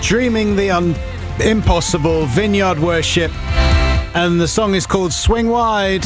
Dreaming the impossible, Vineyard Worship, and the song is called Swing Wide.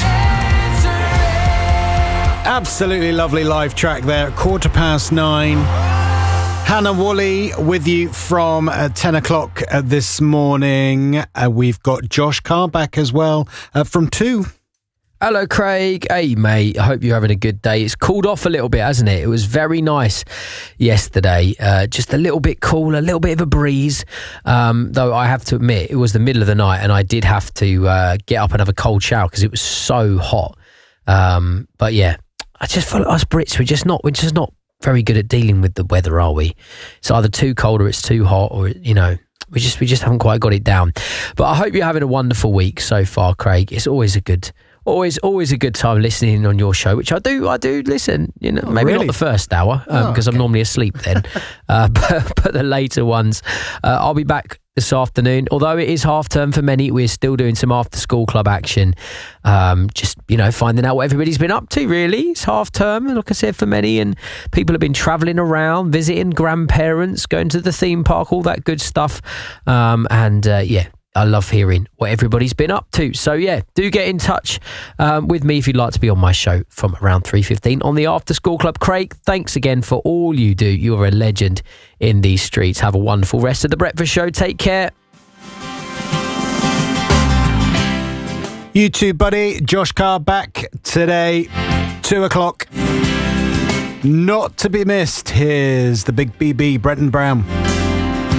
Absolutely lovely live track there at 9:15. Hannah Woolley with you from 10 o'clock this morning. We've got Josh Carr back as well from 2. Hello, Craig. Hey, mate. I hope you're having a good day. It's cooled off a little bit, hasn't it? It was very nice yesterday. Just a little bit cool, a little bit of a breeze. Though I have to admit, it was the middle of the night and I did have to get up and have a cold shower because it was so hot. But yeah, I just feel like us Brits, we're just not very good at dealing with the weather, are we? It's either too cold or it's too hot, or, you know, we just haven't quite got it down. But I hope you're having a wonderful week so far, Craig. It's always a good time listening on your show, which I do listen, you know, maybe really? not the first hour, because I'm normally asleep then, but the later ones. I'll be back this afternoon. Although it is half term for many, we're still doing some after school club action. Just, you know, finding out what everybody's been up to, really. It's half term, like I said, for many, and people have been travelling around, visiting grandparents, going to the theme park, all that good stuff. Yeah, I love hearing what everybody's been up to. So, yeah, do get in touch with me if you'd like to be on my show from around 3:15 on the After School Club. Craig, thanks again for all you do. You're a legend in these streets. Have a wonderful rest of the breakfast show. Take care. You too, buddy. Josh Carr back today, 2 o'clock. Not to be missed. Here's the Big BB, Brenton Brown.